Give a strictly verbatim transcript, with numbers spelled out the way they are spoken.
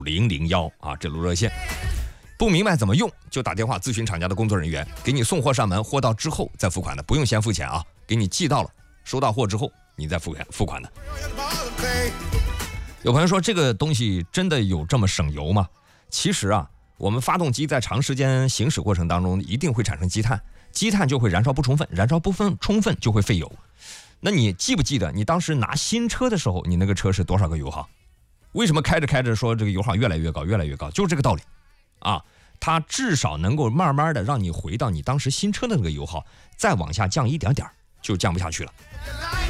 零零一啊，这路热线。不明白怎么用，就打电话咨询厂家的工作人员，给你送货上门，货到之后再付款的，不用先付钱啊，给你寄到了，收到货之后你再付款付款的。有朋友说这个东西真的有这么省油吗？其实啊，我们发动机在长时间行驶过程当中一定会产生积碳，积碳就会燃烧不充分，燃烧不分充分就会费油。那你记不记得你当时拿新车的时候，你那个车是多少个油耗？为什么开着开着说这个油耗越来越高越来越高？就是这个道理啊，它至少能够慢慢的让你回到你当时新车的那个油耗，再往下降一点点就降不下去了。